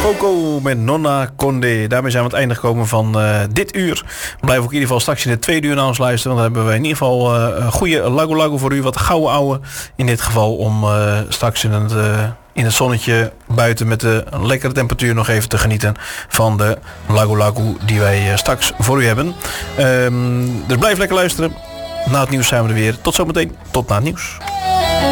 Coco met Nonna Condé. Daarmee zijn we aan het einde gekomen van dit uur. We blijven ook in ieder geval straks in het tweede uur naar ons luisteren. Want dan hebben we in ieder geval een goede Lago Lago voor u. Wat gouden ouwe in dit geval. Om straks in het zonnetje buiten met de lekkere temperatuur nog even te genieten van de Lago Lago die wij straks voor u hebben. Dus blijf lekker luisteren. Na het nieuws zijn we er weer. Tot zometeen. Tot na het nieuws.